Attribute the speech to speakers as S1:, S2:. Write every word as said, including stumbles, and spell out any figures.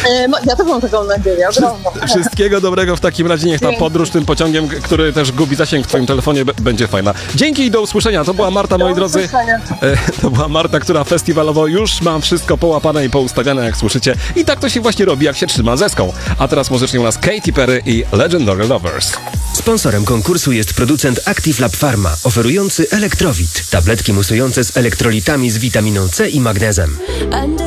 S1: E, no, ja też mam taką nadzieję, ogromną.
S2: Wszystkiego dobrego w takim razie. Niech ta
S1: Dzięki.
S2: podróż tym pociągiem, który też gubi zasięg w twoim telefonie, b- będzie fajna. Dzięki i do usłyszenia. To była Marta, moi
S1: Do
S2: drodzy.
S1: usłyszenia.
S2: E, To była Marta, która festiwalowo już ma wszystko połapane i poustawiane, jak słyszycie. I tak to się właśnie robi, jak się trzyma zeską. A teraz muzycznie u nas Katy Perry i Legendary Lovers.
S3: Sponsorem konkursu jest producent Active Lab Pharma, oferujący Elektrowit, tabletki musujące z elektrolitami z witaminą C i magnezem.